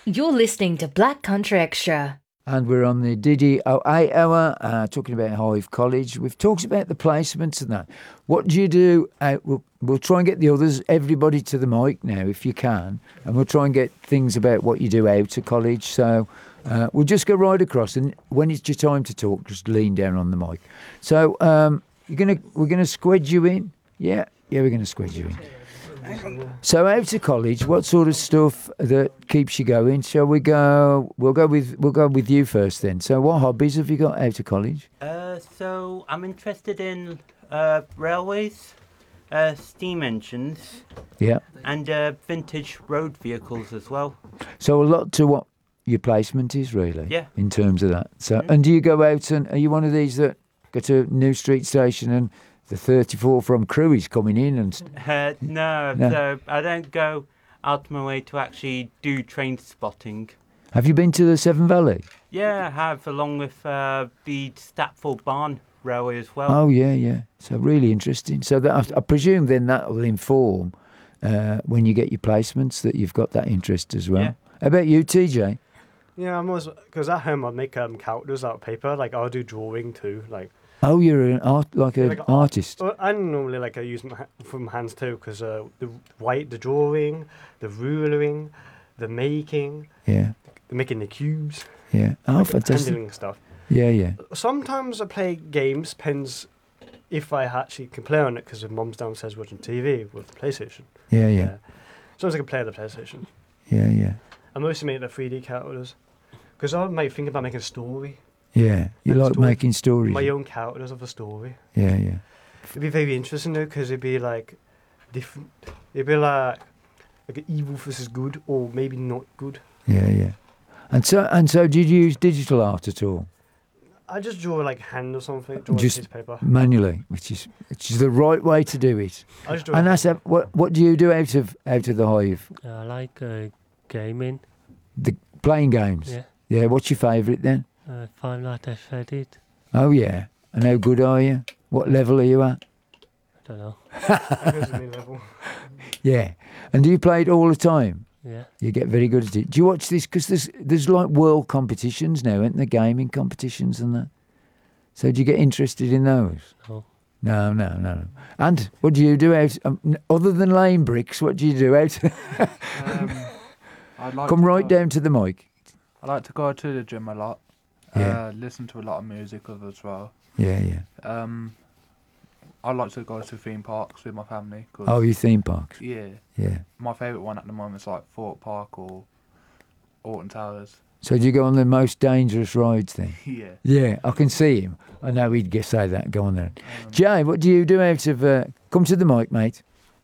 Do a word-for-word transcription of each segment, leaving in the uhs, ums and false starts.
You're listening to Black Country Extra. And we're on the D D O A hour, uh, talking about Hive College. We've talked about the placements and that. What do you do? Out, we'll, we'll try and get the others, everybody to the mic now, if you can. And we'll try and get things about what you do out of college. So uh, we'll just go right across. And when it's your time to talk, just lean down on the mic. So um, you're gonna, we're going to squedge you in? Yeah, yeah, we're going to squedge you in. So out of college, what sort of stuff that keeps you going? Shall we go? We'll go with we'll go with you first then. So what hobbies have you got out of college? Uh, so I'm interested in uh, railways, uh, steam engines, Yeah. and uh, vintage road vehicles as well. So a lot to what your placement is really. Yeah. In terms of that. So Mm-hmm. and do you go out and are you one of these that go to New Street Station and the thirty-four from Crewe is coming in and st- Uh, no, No. so I don't go out of my way to actually do train spotting. have you been to the Severn Valley? Yeah, I have, along with uh, the Stapford Barn Railway as well. Oh yeah, yeah. So really interesting. So that I, I presume then that will inform uh, when you get your placements that you've got that interest as well. Yeah. How about you, T J? Yeah, I'm always because at home I make um characters out of paper. Like I'll do drawing too. Like Oh, you're an art like an like art- artist. well, I normally like I use my ha- from hands too because uh, the white, the drawing, the rulering, the making, Yeah, the making the cubes, yeah. Oh, like, fantastic. handling stuff. Yeah, yeah. Sometimes I play games. Depends if I actually can play on it because mum's downstairs watching T V with the PlayStation. Yeah, yeah. Sometimes I can play on the PlayStation. Yeah, yeah. I mostly make the three D characters because I might think about making a story. Yeah. You And like story- making stories. My own characters of a story. Yeah, yeah. It'd be very interesting though, because it'd be like different. It'd be like like an evil versus good, or maybe not good. Yeah, yeah. And so and so did you use digital art at all? I just draw like hand or something, draw Just a piece of paper. Manually, which is which is the right way to do it. I just draw. And a- that's a, what what do you do out of out of the Hive? I like uh, gaming. The playing games. Yeah. Yeah, what's your favourite then? Uh, Five Nights at Freddy's. Oh yeah. And how good are you? What level are you at? I don't know. I guess any level. Yeah. And do you play it all the time? Yeah. You get very good at it. Do you watch this? Because there's there's like world competitions now, aren't there? Gaming competitions and that. So do you get interested in those? No. No, no, no. no. And what do you do out? Um, n- other than laying bricks, what do you do out? Um, I'd like Come to right go, down to the mic. I like to go to the gym a lot. Yeah. Uh, listen to a lot of music as well. Yeah, yeah. Um, I like to go to theme parks with my family. Cause, Oh, your theme parks. yeah. Yeah. My favourite one at the moment is like Fort Park or Alton Towers. So do you go on the most dangerous rides then? Yeah. Yeah, I can see him. I know he'd get say that. Go on then. Um, Jay, what do you do out of? Uh, come to the mic, mate.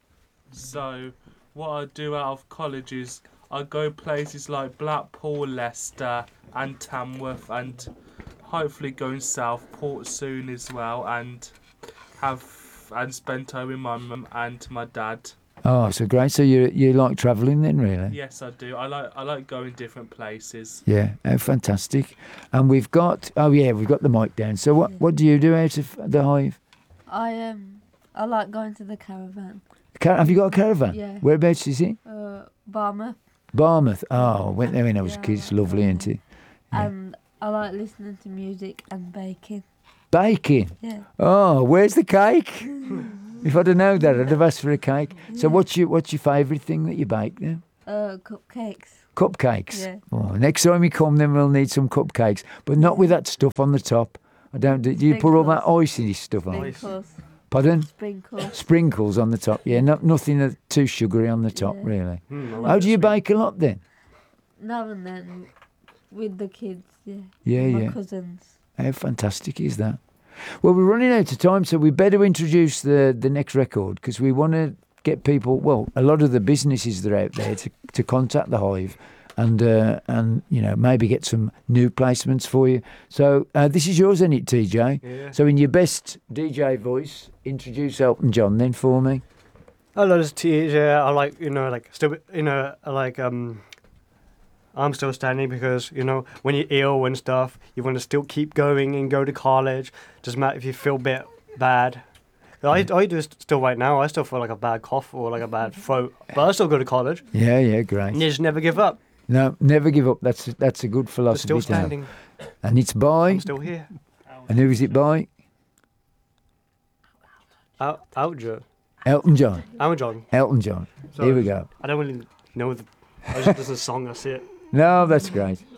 So, what I do out of college is I go places like Blackpool, Leicester, and Tamworth, and hopefully going Southport soon as well, and have and spend time with my mum and my dad. Oh, so great. So you you like travelling then, really? Yes, I do. I like I like going different places. Yeah, oh, fantastic. And we've got, oh yeah, we've got the mic down. So what, what do you do out of the Hive? I um I like going to the caravan. Car- have you got a caravan? Yeah. Whereabouts is it? Uh, Barmouth. Barmouth. Oh, I went there when I was a Yeah, kid. I It's like lovely, isn't it? Yeah. And I like listening to music and baking. Baking. Yeah. Oh, where's the cake? If I'd have known that, I'd have asked for a cake. So what's your what's your favourite thing that you bake then? Uh, cupcakes. Cupcakes. Yeah. Oh, next time you come, then we'll need some cupcakes, but not with that stuff on the top. I don't. Do you put all that icy stuff on? Sprinkles. Pardon? Sprinkles. Sprinkles on the top. Yeah, not nothing uh, too sugary on the top, Yeah. really. Hmm, I like How do it you sweet. bake a lot then? Now and then with the kids. Yeah. Yeah, My yeah. cousins. How fantastic is that? Well, we're running out of time, so we better introduce the, the next record because we want to get people, well, a lot of the businesses that are out there to, to contact the Hive and, uh, and you know, maybe get some new placements for you. So uh, this is yours, isn't it, T J? Yeah. So in your best D J voice, introduce Elton John then for me. Hello, this is T J. I like, you know, like, still, you know, I like, um, I'm still standing because, you know, when you're ill and stuff, you want to still keep going and go to college. Doesn't matter if you feel a bit bad. I, I do st- still right now. I still feel like a bad cough or like a bad throat, but I still go to college. Yeah, yeah, great. And you just never give up. No, never give up. That's that's a good But philosophy still to have. standing. And it's by. I'm still here. And who is it by? Al- Aljo. Elton John. Aljon. Elton John. Sorry. Here we go. I don't really know the. I just, there's a song. That's it. No, that's great.